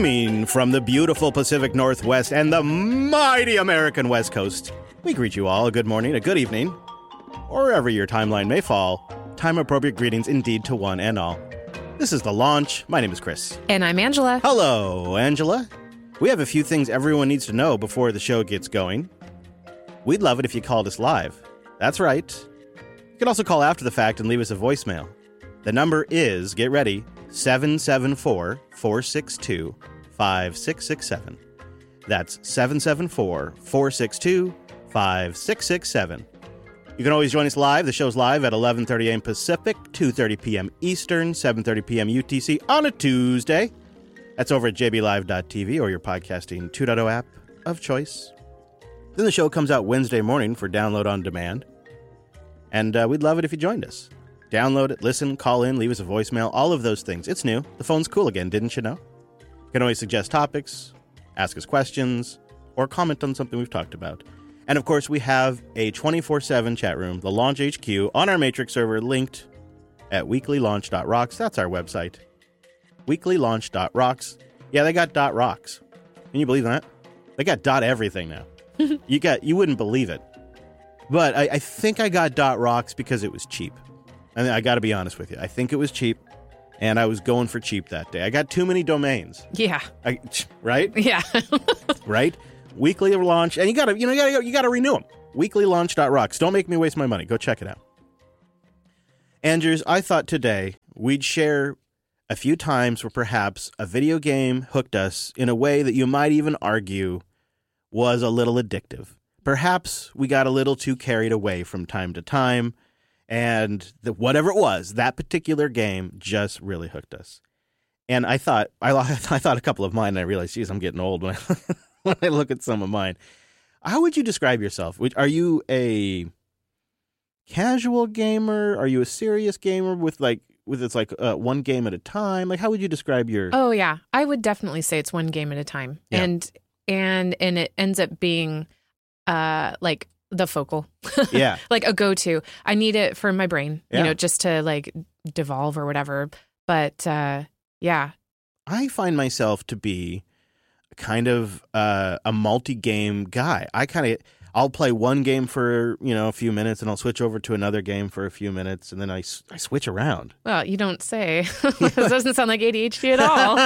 Streaming from the beautiful Pacific Northwest and the mighty American West Coast, we greet you all a good morning, a good evening, or wherever your timeline may fall. Time-appropriate greetings indeed to one and all. This is The Launch. My name is Chris. And I'm Angela. Hello, Angela. We have a few things everyone needs to know before the show gets going. We'd love it if you called us live. That's right. You can also call after the fact and leave us a voicemail. The number is, get ready, 774-462-5667. That's 774-462-5667. You can always join us live. The show's live at 11:30 a.m. Pacific, 2:30 p.m. Eastern, 7:30 p.m. UTC on a Tuesday. That's over at jblive.tv or your podcasting 2.0 app of choice. Then the show comes out Wednesday morning for download on demand. And we'd love it if you joined us. Download it, listen, call in, leave us a voicemail, all of those things. It's new. The phone's cool again, didn't you know? You can always suggest topics, ask us questions, or comment on something we've talked about. And of course, we have a 24/7 chat room, the Launch HQ, on our Matrix server, linked at weeklylaunch.rocks. That's our website. weeklylaunch.rocks. Yeah, they got .rocks. Can you believe that? They got .everything now. You wouldn't believe it. But I think I got .rocks because it was cheap. I mean, I got to be honest with you. I think it was cheap, and I was going for cheap that day. I got too many domains. Yeah. Right? Yeah. Right? Weekly Launch, and you gotta renew them. Weeklylaunch.rocks. Don't make me waste my money. Go check it out. Andrews, I thought today we'd share a few times where perhaps a video game hooked us in a way that you might even argue was a little addictive. Perhaps we got a little too carried away from time to time, and whatever it was, that particular game just really hooked us. And I thought a couple of mine, and I realized, geez, I'm getting old when I look at some of mine. How would you describe yourself? Are you a casual gamer? Are you a serious gamer with one game at a time? Like, how would you describe your? Oh yeah, I would definitely say it's one game at a time, Yeah. and it ends up being, like the focal, Yeah, like a go-to. I need it for my brain, Yeah. just to like devolve or whatever. But yeah, I find myself to be kind of a multi-game guy. I'll play one game for a few minutes, and I'll switch over to another game for a few minutes, and then I switch around. well, you don't say. This doesn't sound like ADHD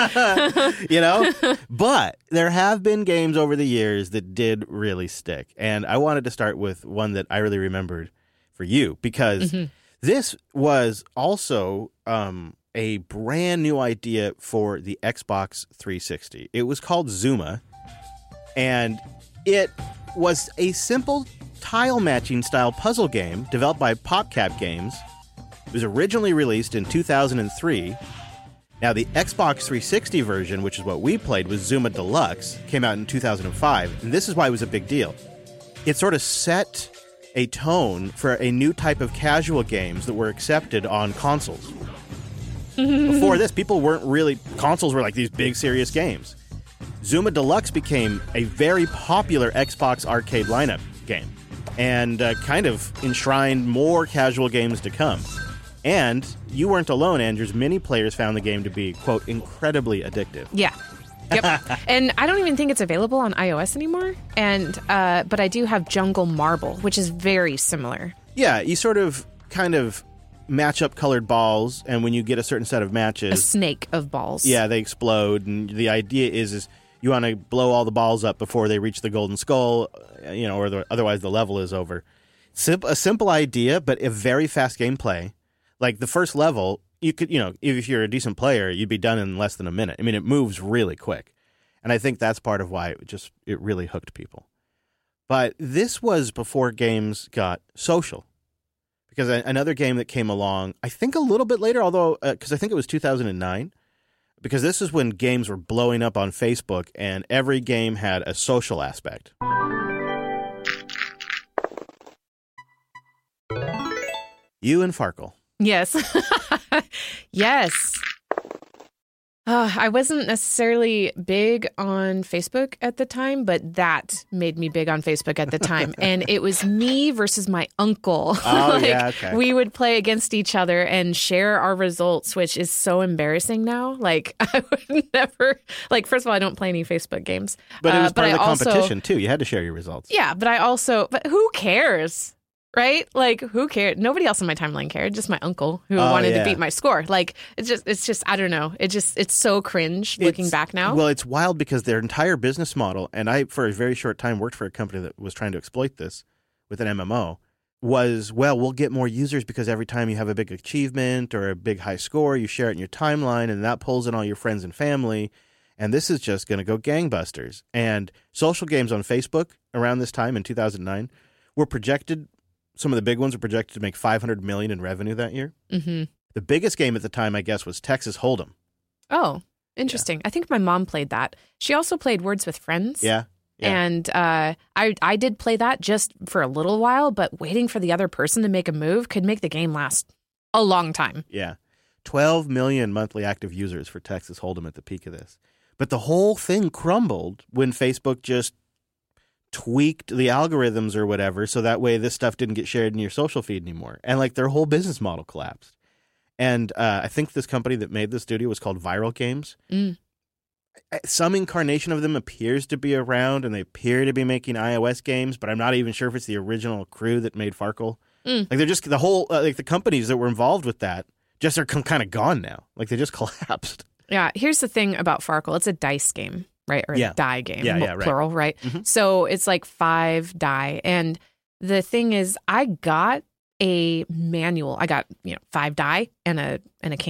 at all. But there have been games over the years that did really stick, and I wanted to start with one that I really remembered for you, because this was also a brand new idea for the Xbox 360. It was called Zuma, and it was a simple tile matching style puzzle game developed by PopCap Games. It was originally released in 2003. Now, the Xbox 360 version, which is what we played, was Zuma Deluxe, came out in 2005, and this is why it was a big deal. It sort of set a tone for a new type of casual games that were accepted on consoles. Before this, consoles were like these big, serious games. Zuma Deluxe became a very popular Xbox arcade lineup game and kind of enshrined more casual games to come. And you weren't alone, Andrews. Many players found the game to be, quote, incredibly addictive. Yeah. Yep. And I don't even think it's available on iOS anymore. And but I do have Jungle Marble, which is very similar. Yeah, you sort of kind of match up colored balls, and when you get a certain set of matches, A snake of balls. yeah, they explode. And the idea is you want to blow all the balls up before they reach the golden skull, or otherwise the level is over. A simple idea, but a very fast gameplay. Like the first level, you could, if you're a decent player, you'd be done in less than a minute. I mean, it moves really quick. And I think that's part of why it really hooked people. But this was before games got social. Because another game that came along, I think a little bit later, although, because I think it was 2009, because this is when games were blowing up on Facebook and every game had a social aspect. You and Farkle. Yes. Yes. I wasn't necessarily big on Facebook at the time, but that made me big on Facebook at the time. And it was me versus my uncle. Oh, yeah, okay. We would play against each other and share our results, which is so embarrassing now. Like, I would never, like, first of all, I don't play any Facebook games. But it was part of the also, competition, too. You had to share your results. Yeah, but who cares? Right? Like, who cared? Nobody else on my timeline cared. Just my uncle who wanted to beat my score. Like, it's just, I don't know. It's so cringe looking back now. Well, it's wild because their entire business model, and I, for a very short time, worked for a company that was trying to exploit this with an MMO, was, well, we'll get more users because every time you have a big achievement or a big high score, you share it in your timeline, and that pulls in all your friends and family. And this is just going to go gangbusters. And social games on Facebook around this time in 2009 were projected. Some of the big ones were projected to make $500 million in revenue that year. Mm-hmm. The biggest game at the time, I guess, was Texas Hold'em. Oh, interesting. Yeah. I think my mom played that. She also played Words with Friends. Yeah. And I did play that just for a little while, but waiting for the other person to make a move could make the game last a long time. Yeah. 12 million monthly active users for Texas Hold'em at the peak of this. But the whole thing crumbled when Facebook just tweaked the algorithms or whatever, so that way this stuff didn't get shared in your social feed anymore. And like their whole business model collapsed. And I think this company that made the studio was called Viral Games. Mm. Some incarnation of them appears to be around, and they appear to be making iOS games, but I'm not even sure if it's the original crew that made Farkle. Like they're just the whole like the companies that were involved with that just are kind of gone now. Like they just collapsed. Yeah, here's the thing about Farkle. It's a dice game. Right? Or a die game, plural, right? Mm-hmm. So it's like 5 die. And the thing is, I got a manual. I got, 5 die and a